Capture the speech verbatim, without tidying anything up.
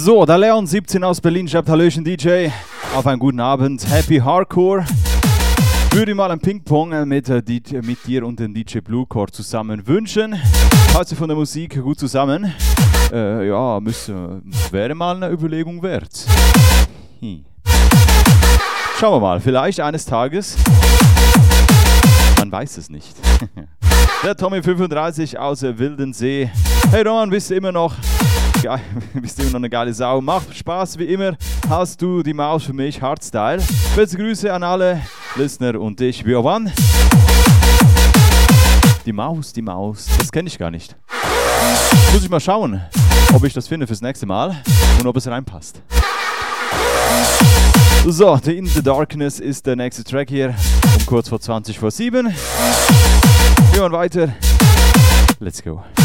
So, der Leon siebzehn aus Berlin schreibt: Hallöchen D J, auf einen guten Abend, Happy Hardcore. Würde mal ein Ping-Pong mit, äh, die, mit dir und dem D J Bluecore zusammen wünschen. Passt von der Musik gut zusammen? Äh, ja, müsste, wäre mal eine Überlegung wert. Hm. Schauen wir mal, vielleicht eines Tages. Man weiß es nicht. Der Tommy fünfunddreißig aus Wildensee. Hey Roman, bist du immer noch geil, bist du immer noch eine geile Sau. Macht Spaß wie immer. Hast du die Maus für mich, Hardstyle. Beste Grüße an alle Listener und dich, Biovan. Die Maus, die Maus, das kenne ich gar nicht. Muss ich mal schauen, ob ich das finde fürs nächste Mal und ob es reinpasst. So, The In The Darkness ist der nächste Track hier, um kurz vor zwanzig vor sieben. Wir machen weiter. Let's go.